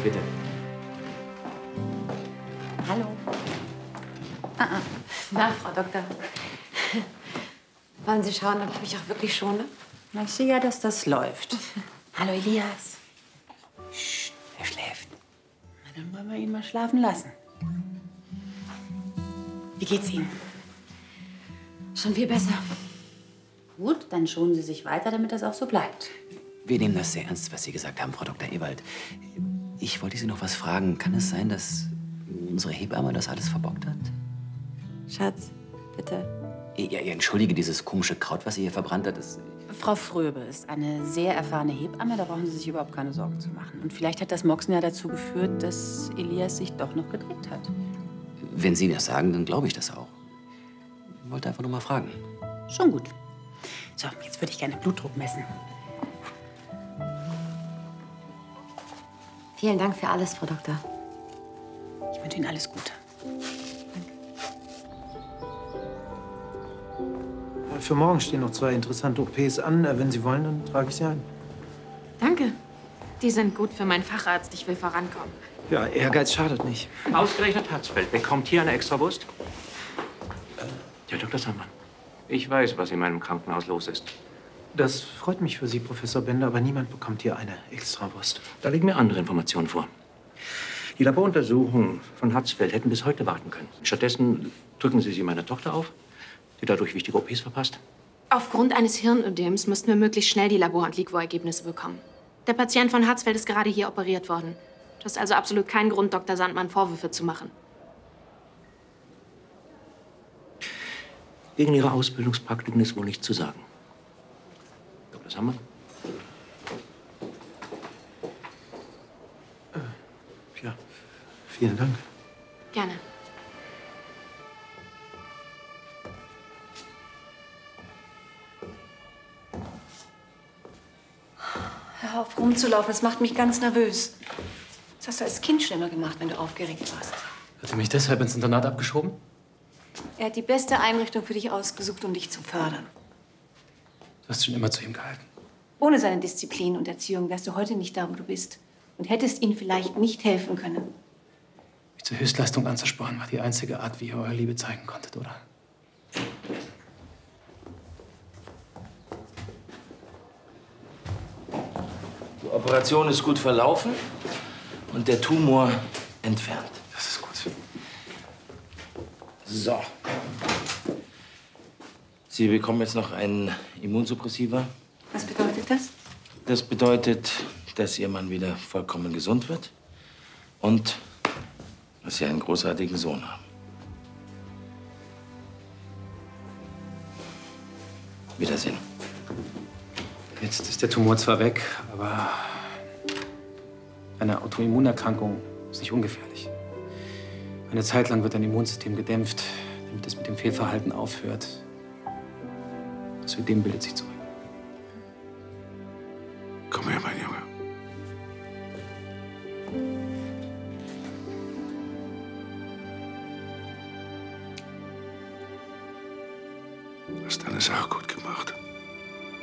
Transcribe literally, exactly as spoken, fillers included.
bitte. Hallo. Ah, ah. Na, Frau Doktor. Wollen Sie schauen, ob ich mich auch wirklich schone? Na, ich sehe ja, dass das läuft. Hallo, Elias. Psst, er schläft. Na, dann wollen wir ihn mal schlafen lassen. Wie geht's Ihnen? Schon viel besser. Gut, dann schonen Sie sich weiter, damit das auch so bleibt. Wir nehmen das sehr ernst, was Sie gesagt haben, Frau Doktor Ewald. Ich wollte Sie noch was fragen. Kann es sein, dass unsere Hebamme das alles verbockt hat? Schatz, bitte. Ja, ja, entschuldige, dieses komische Kraut, was sie hier verbrannt hat, das... Frau Fröbe ist eine sehr erfahrene Hebamme, da brauchen Sie sich überhaupt keine Sorgen zu machen. Und vielleicht hat das Moxen ja dazu geführt, dass Elias sich doch noch gedreht hat. Wenn Sie das sagen, dann glaube ich das auch. Ich wollte einfach nur mal fragen. Schon gut. So, jetzt würde ich gerne Blutdruck messen. Vielen Dank für alles, Frau Doktor. Ich wünsche Ihnen alles Gute. Für morgen stehen noch zwei interessante O Ps an. Wenn Sie wollen, dann trage ich sie ein. Danke. Die sind gut für meinen Facharzt. Ich will vorankommen. Ja, Ehrgeiz schadet nicht. Ausgerechnet Hatzfeld bekommt hier eine Extrawurst? Ja, Doktor Sandmann. Ich weiß, was in meinem Krankenhaus los ist. Das freut mich für Sie, Professor Bender, aber niemand bekommt hier eine Extrawurst. Da liegen mir andere Informationen vor. Die Laboruntersuchungen von Hatzfeld hätten bis heute warten können. Stattdessen drücken Sie sie meiner Tochter auf, die dadurch wichtige O Ps verpasst. Aufgrund eines Hirnödems müssten wir möglichst schnell die Labor- und Liquor-Ergebnisse bekommen. Der Patient von Hatzfeld ist gerade hier operiert worden. Du hast also absolut keinen Grund, Doktor Sandmann Vorwürfe zu machen. Wegen Ihrer Ausbildungspraktiken ist wohl nichts zu sagen. Doktor Sandmann? Äh, ja, vielen Dank. Gerne. Hör auf, rumzulaufen. Das macht mich ganz nervös. Das hast du als Kind schlimmer gemacht, wenn du aufgeregt warst. Hat er mich deshalb ins Internat abgeschoben? Er hat die beste Einrichtung für dich ausgesucht, um dich zu fördern. Du hast schon immer zu ihm gehalten. Ohne seine Disziplin und Erziehung wärst du heute nicht da, wo du bist. Und hättest ihm vielleicht nicht helfen können. Mich zur Höchstleistung anzusporen, war die einzige Art, wie ihr eure Liebe zeigen konntet, oder? Die Operation ist gut verlaufen und der Tumor entfernt. Das ist gut. So. Sie bekommen jetzt noch einen Immunsuppressiva. Was bedeutet das? Das bedeutet, dass Ihr Mann wieder vollkommen gesund wird und dass Sie einen großartigen Sohn haben. Wiedersehen. Jetzt ist der Tumor zwar weg, aber eine Autoimmunerkrankung ist nicht ungefährlich. Eine Zeit lang wird dein Immunsystem gedämpft, damit es mit dem Fehlverhalten aufhört. Das Ödem bildet sich zurück. Komm her, mein Junge. Du hast deine Sache gut gemacht.